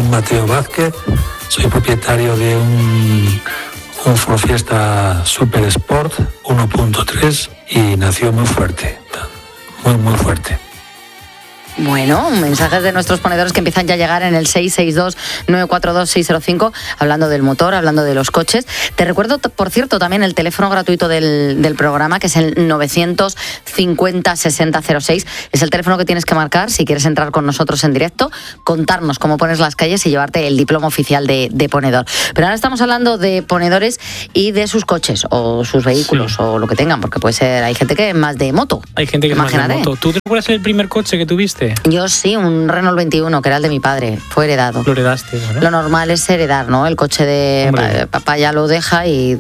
Juan Mateo Vázquez, soy propietario de un Ford Fiesta Super Sport 1.3 y nació muy fuerte, muy fuerte. Bueno, mensajes de nuestros ponedores que empiezan ya a llegar en el 662-942-605, hablando del motor, hablando de los coches. Te recuerdo, por cierto, también el teléfono gratuito del programa, que es el 950-6006. Es el teléfono que tienes que marcar si quieres entrar con nosotros en directo, contarnos cómo pones las calles y llevarte el diploma oficial de ponedor. Pero ahora estamos hablando de ponedores y de sus coches o sus vehículos, sí, o lo que tengan, porque puede ser, hay gente que es más de moto. Hay gente que es más de moto. ¿Tú te recuerdas el primer coche que tuviste? Yo sí, un Renault 21, que era el de mi padre, fue heredado. Lo heredaste, ¿no? Lo normal es heredar, ¿no? El coche de papá ya lo deja y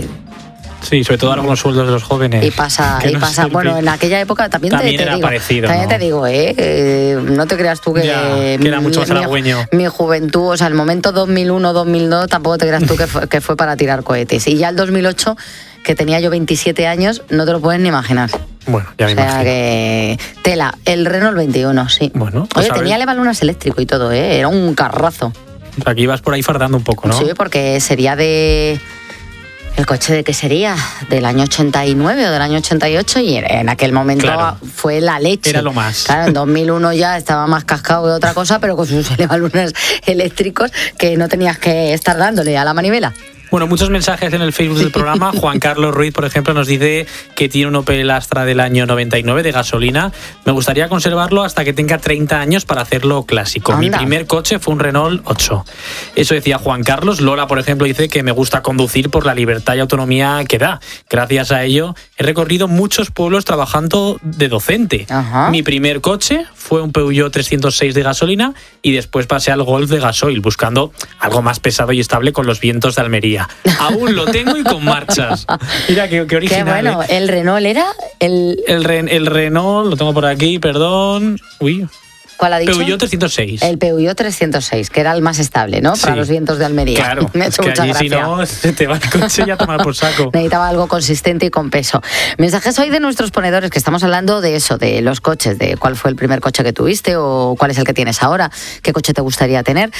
sí, sobre todo ahora con los sueldos de los jóvenes. Y pasa. Bueno, en aquella época también te era digo, parecido, también, ¿no? Te digo, no te creas tú que era mucho más halagüeño. Mi juventud, o sea, el momento 2001-2002 tampoco te creas tú que fue para tirar cohetes. Y ya el 2008, que tenía yo 27 años, no te lo puedes ni imaginar. Bueno, ya me imagino. O sea que tela, el Renault 21, sí. Bueno, pues oye, tenía levalunas eléctrico y todo, era un carrazo. O sea, aquí ibas por ahí fardando un poco, ¿no? Sí, porque sería de... ¿El coche de qué sería? ¿Del año 89 o del año 88? Y en aquel momento fue la leche. Era lo más. Claro, en 2001 ya estaba más cascado que otra cosa, pero con sus levalunas eléctricos que no tenías que estar dándole a la manivela. Bueno, muchos mensajes en el Facebook del programa. Juan Carlos Ruiz, por ejemplo, nos dice que tiene un Opel Astra del año 99 de gasolina. Me gustaría conservarlo hasta que tenga 30 años para hacerlo clásico. Anda. Mi primer coche fue un Renault 8. Eso decía Juan Carlos. Lola, por ejemplo, dice que me gusta conducir por la libertad y autonomía que da. Gracias a ello, he recorrido muchos pueblos trabajando de docente. Ajá. Mi primer coche fue un Peugeot 306 de gasolina y después pasé al Golf de gasoil, buscando algo más pesado y estable con los vientos de Almería. Aún lo tengo y con marchas. Mira, qué original. Qué bueno, el Renault era el Renault, lo tengo por aquí, perdón. Uy. ¿Cuál ha dicho? Peugeot 306. El Peugeot 306, que era el más estable, ¿no? Para los vientos de Almería. Claro, me ha hecho mucha gracia. Si no, se te va el coche ya a tomar por saco. Necesitaba algo consistente y con peso. Mensajes hoy de nuestros ponedores, que estamos hablando de eso, de los coches, de cuál fue el primer coche que tuviste o cuál es el que tienes ahora, qué coche te gustaría tener.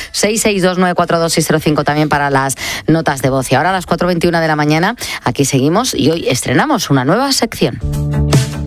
662-942-605 también para las notas de voz. Y ahora a las 4:21 de la mañana, aquí seguimos y hoy estrenamos una nueva sección.